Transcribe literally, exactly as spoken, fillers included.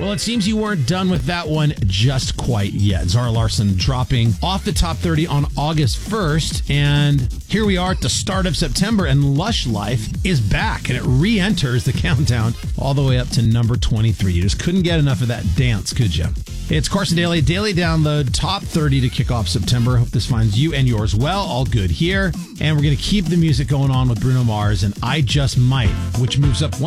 Well, it seems you weren't done with that one just quite yet. Zara Larsson dropping off the top thirty on August first. And here we are at the start of September, and Lush Life is back, and it re-enters the countdown all the way up to number twenty-three. You just couldn't get enough of that dance, could you? It's Carson Daly, Daily Download, top thirty to kick off September. Hope this finds you and yours well. All good here. And we're going to keep the music going on with Bruno Mars and I Just Might, which moves up one